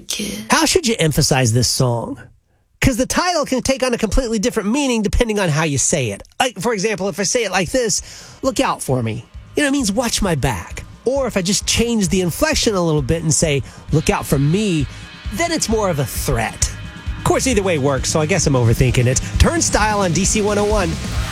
How should you emphasize this song? Because the title can take on a completely different meaning depending on how you say it. Like, for example, if I say it like this, look out for me. It means watch my back. Or if I just change the inflection a little bit and say, look out for me, then it's more of a threat. Of course, either way works, so I guess I'm overthinking it. Turnstile on DC 101.